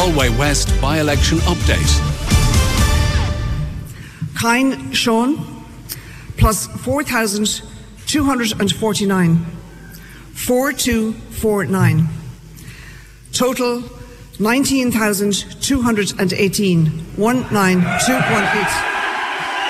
Galway West by-election update. Cain Sean plus 4,249. 4249. Total 19,218. 19218.